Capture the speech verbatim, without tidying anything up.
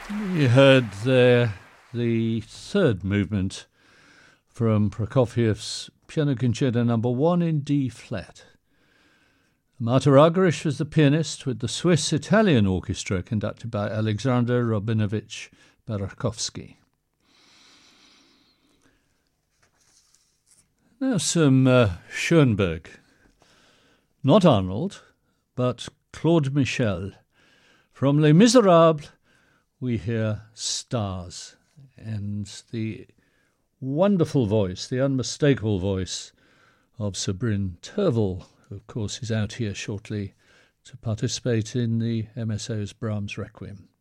We heard there the third movement from Prokofiev's Piano Concerto Number One in D flat. Marta Argerich was the pianist, with the Swiss-Italian orchestra conducted by Alexander Robinovich Barakovsky. Now some uh, Schoenberg. Not Arnold, but Claude Michel. From Les Miserables, we hear Stars, and the wonderful voice, the unmistakable voice of Sabrin Tervel, who of course is out here shortly to participate in the M S O's Brahms Requiem.